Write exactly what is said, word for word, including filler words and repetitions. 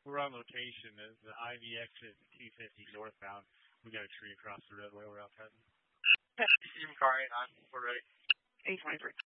We're on location. The, the I V exit two fifty northbound. We got a tree across the roadway. We're out heading. Team car eight nine. We're ready. eight twenty-three.